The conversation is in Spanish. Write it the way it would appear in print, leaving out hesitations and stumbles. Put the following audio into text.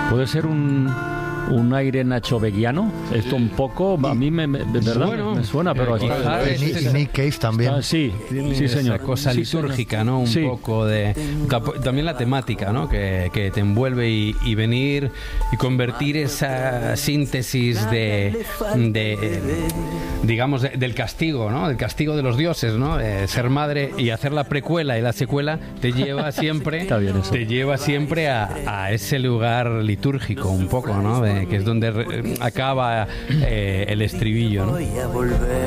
¿Puede ser un aire nachoveguiano? Esto un poco, a mí ¿verdad? Bueno, me suena, pero Y Nick Cave también. sí, señor. Esa cosa Sí, litúrgica, señor. ¿no? Un Sí. poco de... También la temática, ¿no? Que te envuelve y venir y convertir esa síntesis digamos, del castigo, ¿no? Del castigo de los dioses, ¿no? Ser madre y hacer la precuela y la secuela te lleva siempre... Está bien eso. Te lleva siempre a ese lugar litúrgico, un poco, ¿no? Que es donde acaba el estribillo, ¿no? Voy a volver.